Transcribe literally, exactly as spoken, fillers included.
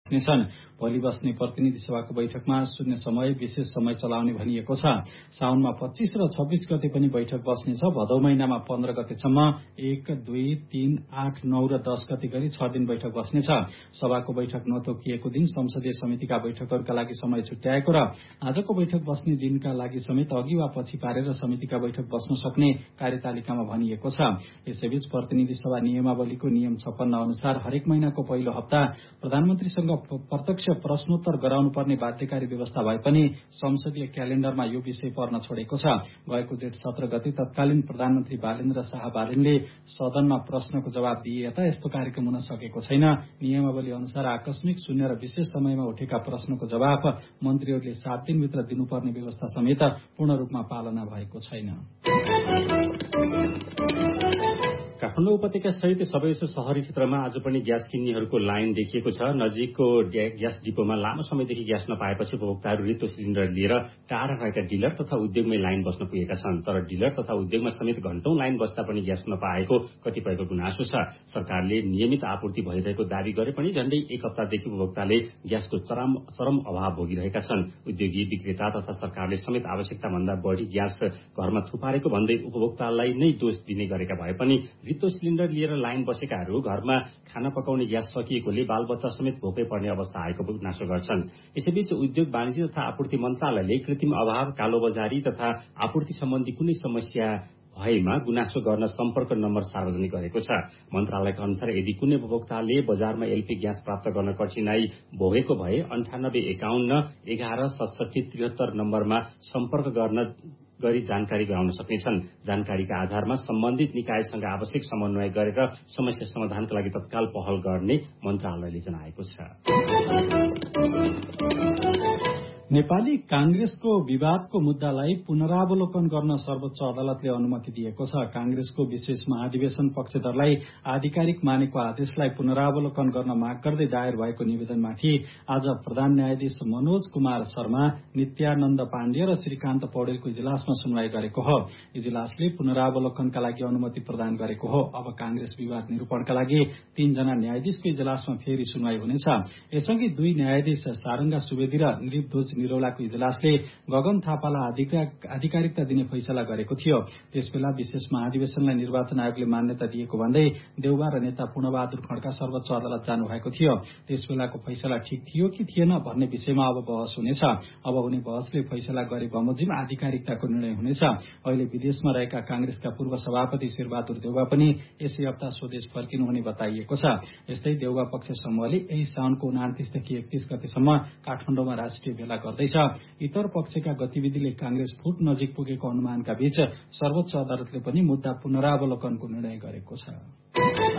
सक्नेछन्। भोलि बस्ने प्रतिनिधि सभाको बैठकमा शून्य समय, विशेष समय चलाउने भनिएको छ। साउनमा पच्चीस र छब्बीस गते पनि बैठक बस्नेछ। भदौ महिनामा पन्ध्र गतेसम्म एक, दुई, तीन, आठ, नौ र दस गते गरी छ दिन बैठक बस्नेछ। सभाको बैठक नतोकिएको दिन संसदीय समितिका बैठकहरूका लागि समय छुट्याएको र आजको बैठक बस्ने दिनका लागि समेत अघि वा पछि पारेर समितिका बैठक बस्न सक्ने कार्यतालिकामा भनिएको छ। यसैबीच प्रतिनिधि सभा नियमावलीको नियम छप्पन्न अनुसार हरेक महिनाको पहिलो हप्ता प्रधानमन्त्रीसँग प्रत्यक्ष प्रश्नोत्तर गराउनु पर्ने बाध्यकारी व्यवस्था भए पनि संसदीय क्यालेण्डरमा यो विषय पर्न छोडेको छ। गएको जेठ सत्र गते तत्कालीन प्रधानमन्त्री बालेन्द्र शाह बालेनले सदनमा प्रश्नको जवाब दिए यता यस्तो कार्यक्रम हुन सकेको छैन। नियमावली अनुसार आकस्मिक, शून्य र विशेष समयमा उठेका प्रश्नको जवाब मन्त्रीहरूले सात दिनभित्र दिनुपर्ने व्यवस्था समेत पूर्ण रूपमा पालना भएको छैन। काठमाडौँ उपत्यका सहित सबै शहरी क्षेत्रमा आज पनि ग्यास किन्नेहरूको लाइन देखिएको छ। नजिकको ग्यास डिपोमा लामो समयदेखि ग्यास नपाएपछि उपभोक्ताहरू रित्तो सिलिण्डर लिएर टाढा रहेका डिलर तथा उद्योगमै लाइन बस्न पुगेका छन्। तर डिलर तथा उद्योगमा समेत घण्टौं लाइन बस्दा पनि ग्यास नपाएको कतिपयको गुनासो छ। सरकारले नियमित आपूर्ति भइरहेको दावी गरे पनि झण्डै एक हप्तादेखि उपभोक्ताले ग्यासको चरम चरम अभाव भोगिरहेका छन्। उद्योगी, विक्रेता तथा सरकारले समेत आवश्यकताभन्दा बढ़ी ग्यास घरमा थुपारेको भन्दै उपभोक्तालाई नै दोष दिने गरेका भए पनि रित्तो सिलिण्डर लिएर लाइन बसेकाहरू घरमा खाना पकाउने ग्यास सकिएकोले बालबच्चा समेत भोकै पर्ने अवस्था आएको गुनासो गर्छन्। यसैबीच उद्योग, वाणिज्य तथा आपूर्ति मन्त्रालयले कृत्रिम अभाव, कालोबजारी तथा आपूर्ति सम्बन्धी कुनै समस्या भएमा गुनासो गर्न सम्पर्क नम्बर सार्वजनिक गरेको छ। मन्त्रालयका अनुसार यदि कुनै उपभोक्ताले बजारमा एलपी ग्यास प्राप्त गर्न कठिनाई भोगेको भए अन्ठानब्बे एकाउन्न एघार सडसठी त्रिहत्तर नम्बरमा सम्पर्क गर्न गरी जानकारी गराउन सक्नेछन्। जानकारीका आधारमा सम्बन्धित निकायसँग आवश्यक समन्वय गरेर समस्या समाधानका लागि तत्काल पहल गर्ने मन्त्रालयले जनाएको छ। नेपाली कांग्रेसको विवादको मुद्दालाई पुनरावलोकन गर्न सर्वोच्च अदालतले अनुमति दिएको छ। कांग्रेसको विशेष महाधिवेशन पक्षधरलाई आधिकारिक मानेको आदेशलाई पुनरावलोकन गर्न माग गर्दै दायर भएको निवेदनमाथि आज प्रधान न्यायाधीश मनोज कुमार शर्मा, नित्यानन्द पाण्डे र श्रीकान्त पौडेलको इजलासमा सुनवाई गरेको हो। इजलासले पुनरावलोकनका लागि अनुमति प्रदान गरेको हो। अब कांग्रेस विवाद निरूपणका लागि तीनजना न्यायाधीशको इजलासमा फेरि सुनवाई हुनेछ। यसअघि दुई न्यायाधीश सारंगा सुवेदी र निरपध्वज निरौलाको इजलासले गगन थापालाई आधिकारिकता दिने फैसला गरेको थियो। त्यसबेला विशेष महाधिवेशनलाई निर्वाचन आयोगले मान्यता दिएको भन्दै देउबा र नेता पूर्णबहादुर खड्का सर्वोच्च अदालत जानु भएको थियो। त्यसबेलाको फैसला ठिक थियो कि थिएन भन्ने विषयमा अब बहस हुनेछ। अब हुने बहसले फैसला गरे बमोजिम आधिकारिकताको निर्णय हुनेछ। अहिले विदेशमा रहेका कांग्रेसका पूर्व सभापति शेरबहादुर देउबा पनि यसै हप्ता स्वदेश फर्किनुहुने बताइएको छ। यस्तै देउबा पक्ष समूहले यही साउनको उनातिसदेखि एकतीस गतेसम्म काठमाडौँमा राष्ट्रिय भेला गर्दैछ। इतर पक्षका गतिविधिले कांग्रेस फुट नजिक पुगेको अनुमानका बीच सर्वोच्च अदालतले पनि मुद्दा पुनरावलोकनको निर्णय गरेको छ।